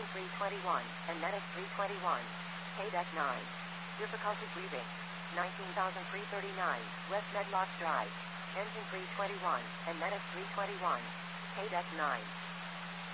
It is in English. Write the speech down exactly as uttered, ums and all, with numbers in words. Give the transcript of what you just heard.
Engine three twenty-one, and Medic three twenty-one. K-Deck nine. Difficulty breathing. nineteen thousand three hundred thirty-nine, West Medlock Drive. Engine three twenty-one, and Medic three twenty-one. K-Deck nine.